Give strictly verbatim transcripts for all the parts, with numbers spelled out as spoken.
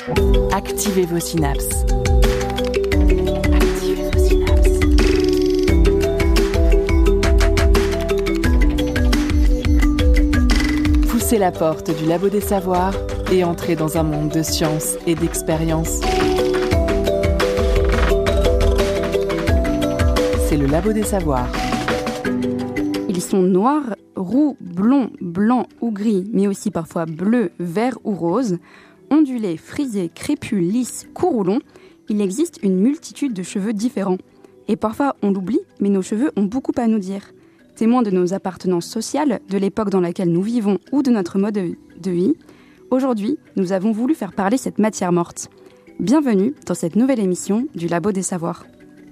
Activez vos synapses. Activez vos synapses. Poussez la porte du Labo des Savoirs et entrez dans un monde de science et d'expérience. C'est le Labo des Savoirs. Ils sont noirs, roux, blonds, blancs ou gris, mais aussi parfois bleus, verts ou roses. Ondulés, frisés, crépus, lisses, courts ou longs, il existe une multitude de cheveux différents. Et parfois on l'oublie, mais nos cheveux ont beaucoup à nous dire. Témoins de nos appartenances sociales, de l'époque dans laquelle nous vivons ou de notre mode de vie, aujourd'hui, nous avons voulu faire parler cette matière morte. Bienvenue dans cette nouvelle émission du Labo des Savoirs.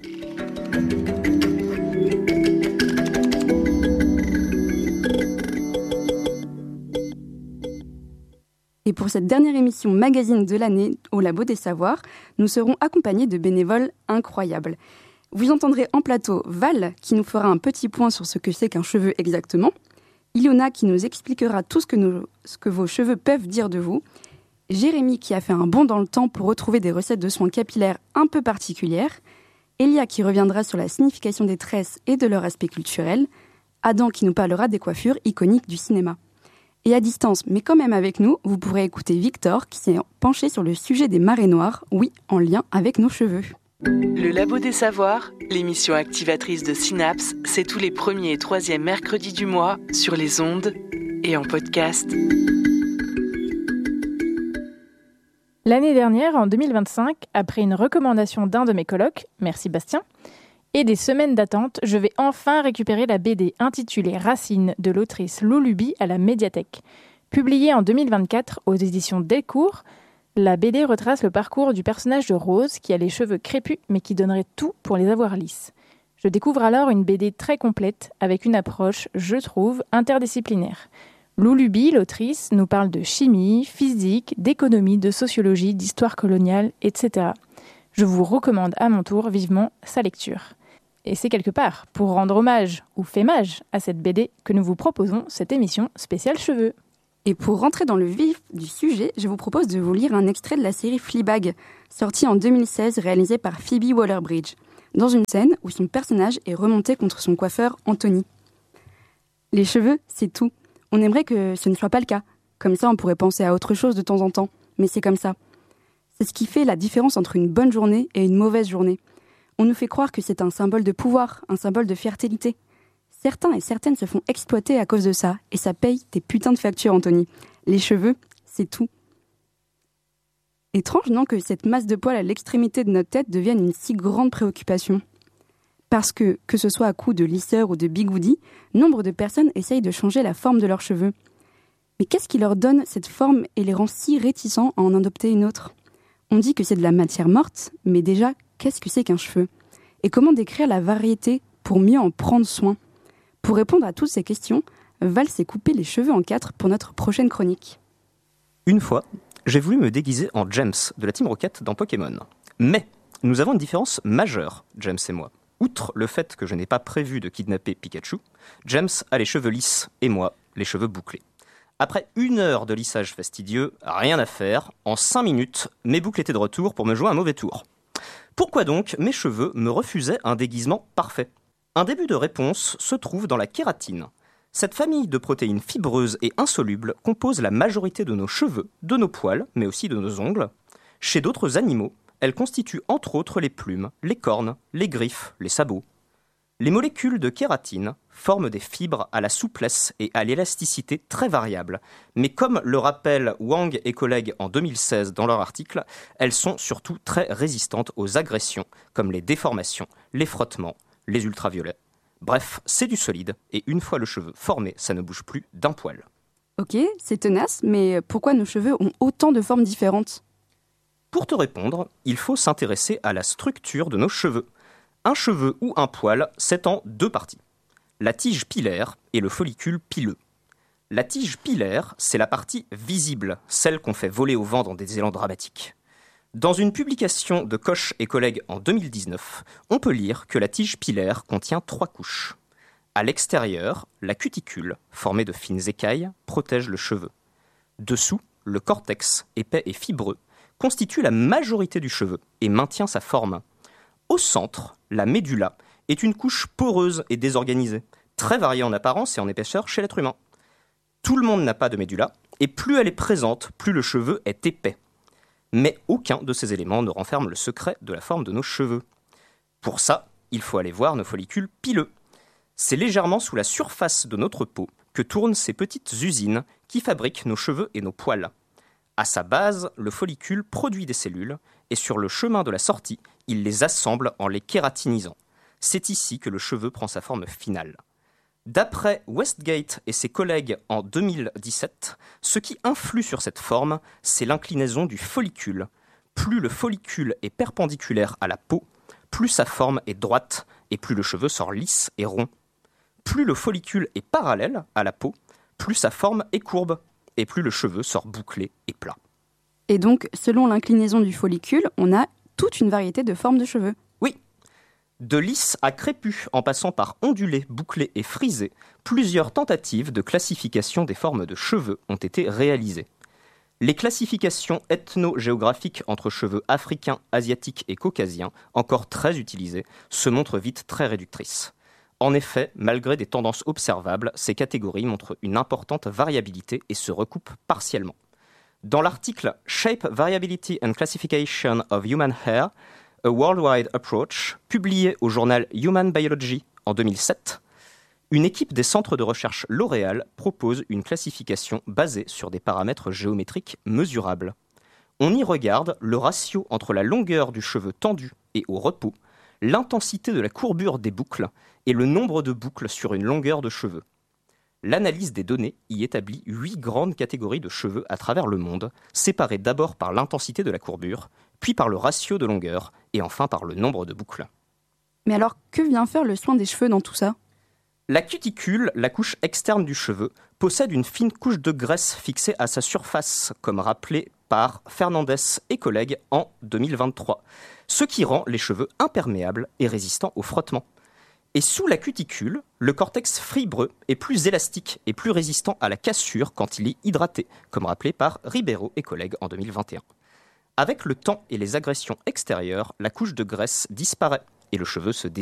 Et pour cette dernière émission magazine de l'année au Labo des Savoirs, nous serons accompagnés de bénévoles incroyables. Vous entendrez en plateau Val, qui nous fera un petit point sur ce que c'est qu'un cheveu exactement. Ilona, qui nous expliquera tout ce que, nos, ce que vos cheveux peuvent dire de vous. Jérémy, qui a fait un bond dans le temps pour retrouver des recettes de soins capillaires un peu particulières. Elia, qui reviendra sur la signification des tresses et de leur aspect culturel. Adam, qui nous parlera des coiffures iconiques du cinéma. Et à distance, mais quand même avec nous, vous pourrez écouter Victor qui s'est penché sur le sujet des marées noires, oui, en lien avec nos cheveux. Le Labo des Savoirs, l'émission activatrice de Synapse, c'est tous les premiers et troisièmes mercredis du mois sur les ondes et en podcast. L'année dernière, en deux mille vingt-cinq, après une recommandation d'un de mes colocs, merci Bastien, et des semaines d'attente, je vais enfin récupérer la B D intitulée Racine de l'autrice Lou Luby à la médiathèque. Publiée en deux mille vingt-quatre aux éditions Delcourt, la B D retrace le parcours du personnage de Rose qui a les cheveux crépus mais qui donnerait tout pour les avoir lisses. Je découvre alors une B D très complète avec une approche, je trouve, interdisciplinaire. Lou Luby, l'autrice, nous parle de chimie, physique, d'économie, de sociologie, d'histoire coloniale, et cetera. Je vous recommande à mon tour vivement sa lecture. Et c'est quelque part pour rendre hommage ou fémage à cette B D que nous vous proposons cette émission spéciale cheveux. Et pour rentrer dans le vif du sujet, je vous propose de vous lire un extrait de la série Fleabag, sortie en deux mille seize, réalisée par Phoebe Waller-Bridge, dans une scène où son personnage est remonté contre son coiffeur Anthony. Les cheveux, c'est tout. On aimerait que ce ne soit pas le cas. Comme ça, on pourrait penser à autre chose de temps en temps. Mais c'est comme ça. C'est ce qui fait la différence entre une bonne journée et une mauvaise journée. On nous fait croire que c'est un symbole de pouvoir, un symbole de fierté. Certains et certaines se font exploiter à cause de ça, et ça paye des putains de factures, Anthony. Les cheveux, c'est tout. Étrange, non, que cette masse de poils à l'extrémité de notre tête devienne une si grande préoccupation. Parce que, que ce soit à coup de lisseur ou de bigoudi, nombre de personnes essayent de changer la forme de leurs cheveux. Mais qu'est-ce qui leur donne cette forme et les rend si réticents à en adopter une autre ? On dit que c'est de la matière morte, mais déjà, qu'est-ce que c'est qu'un cheveu ? Et comment décrire la variété pour mieux en prendre soin ? Pour répondre à toutes ces questions, Val s'est coupé les cheveux en quatre pour notre prochaine chronique. Une fois, j'ai voulu me déguiser en James de la Team Rocket dans Pokémon. Mais nous avons une différence majeure, James et moi. Outre le fait que je n'ai pas prévu de kidnapper Pikachu, James a les cheveux lisses et moi, les cheveux bouclés. Après une heure de lissage fastidieux, rien à faire, en cinq minutes, mes boucles étaient de retour pour me jouer un mauvais tour. Pourquoi donc mes cheveux me refusaient un déguisement parfait ? Un début de réponse se trouve dans la kératine. Cette famille de protéines fibreuses et insolubles compose la majorité de nos cheveux, de nos poils, mais aussi de nos ongles. Chez d'autres animaux, elle constitue entre autres les plumes, les cornes, les griffes, les sabots. Les molécules de kératine forment des fibres à la souplesse et à l'élasticité très variables. Mais comme le rappellent Wang et collègues en deux mille seize dans leur article, elles sont surtout très résistantes aux agressions, comme les déformations, les frottements, les ultraviolets. Bref, c'est du solide, et une fois le cheveu formé, ça ne bouge plus d'un poil. Ok, c'est tenace, mais pourquoi nos cheveux ont autant de formes différentes ? Pour te répondre, il faut s'intéresser à la structure de nos cheveux. Un cheveu ou un poil, c'est en deux parties. La tige pilaire et le follicule pileux. La tige pilaire, c'est la partie visible, celle qu'on fait voler au vent dans des élans dramatiques. Dans une publication de Koch et collègues en deux mille dix-neuf, on peut lire que la tige pilaire contient trois couches. À l'extérieur, la cuticule, formée de fines écailles, protège le cheveu. Dessous, le cortex, épais et fibreux, constitue la majorité du cheveu et maintient sa forme. Au centre, la médula est une couche poreuse et désorganisée, très variée en apparence et en épaisseur chez l'être humain. Tout le monde n'a pas de médula, et plus elle est présente, plus le cheveu est épais. Mais aucun de ces éléments ne renferme le secret de la forme de nos cheveux. Pour ça, il faut aller voir nos follicules pileux. C'est légèrement sous la surface de notre peau que tournent ces petites usines qui fabriquent nos cheveux et nos poils. À sa base, le follicule produit des cellules, et sur le chemin de la sortie, il les assemble en les kératinisant. C'est ici que le cheveu prend sa forme finale. D'après Westgate et ses collègues en deux mille dix-sept, ce qui influe sur cette forme, c'est l'inclinaison du follicule. Plus le follicule est perpendiculaire à la peau, plus sa forme est droite et plus le cheveu sort lisse et rond. Plus le follicule est parallèle à la peau, plus sa forme est courbe et plus le cheveu sort bouclé et plat. Et donc, selon l'inclinaison du follicule, on a toute une variété de formes de cheveux. Oui. De lisse à crépus, en passant par ondulé, bouclé et frisé, plusieurs tentatives de classification des formes de cheveux ont été réalisées. Les classifications ethno-géographiques entre cheveux africains, asiatiques et caucasiens, encore très utilisées, se montrent vite très réductrices. En effet, malgré des tendances observables, ces catégories montrent une importante variabilité et se recoupent partiellement. Dans l'article « Shape, Variability and Classification of Human Hair, a Worldwide Approach », publié au journal Human Biology en deux mille sept, une équipe des centres de recherche L'Oréal propose une classification basée sur des paramètres géométriques mesurables. On y regarde le ratio entre la longueur du cheveu tendu et au repos, l'intensité de la courbure des boucles et le nombre de boucles sur une longueur de cheveux. L'analyse des données y établit huit grandes catégories de cheveux à travers le monde, séparées d'abord par l'intensité de la courbure, puis par le ratio de longueur et enfin par le nombre de boucles. Mais alors, que vient faire le soin des cheveux dans tout ça ? La cuticule, la couche externe du cheveu, possède une fine couche de graisse fixée à sa surface, comme rappelé par Fernandez et collègues en deux mille vingt-trois, ce qui rend les cheveux imperméables et résistants au frottement. Et sous la cuticule, le cortex fibreux est plus élastique et plus résistant à la cassure quand il est hydraté, comme rappelé par Ribeiro et collègues en deux mille vingt et un. Avec le temps et les agressions extérieures, la couche de graisse disparaît et le cheveu se